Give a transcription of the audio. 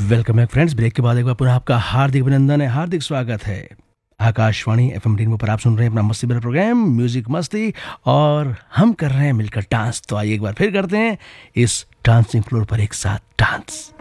Welcome back friends. Break के बाद एक बार पुनः आपका हार्दिक अभिनंदन है, हार्दिक स्वागत है। आकाशवाणी एफएम रेनबो पर आप सुन रहे हैं अपना मस्ती भरा प्रोग्राम म्यूजिक मस्ती, और हम कर रहे हैं मिलकर डांस। तो आइए एक बार फिर करते हैं इस डांसिंग फ्लोर पर एक साथ डांस।